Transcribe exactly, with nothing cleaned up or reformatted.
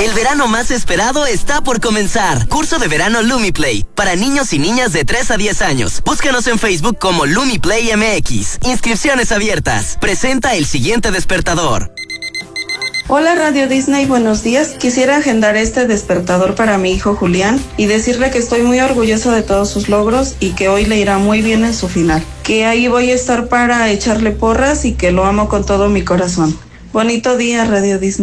El verano más esperado está por comenzar. Curso de verano LumiPlay para niños y niñas de tres a diez años. Búscanos en Facebook como LumiPlay M X. Inscripciones abiertas. Presenta el siguiente despertador. Hola Radio Disney, buenos días. Quisiera agendar este despertador para mi hijo Julián y decirle que estoy muy orgullosa de todos sus logros y que hoy le irá muy bien en su final. Que ahí voy a estar para echarle porras y que lo amo con todo mi corazón. Bonito día, Radio Disney.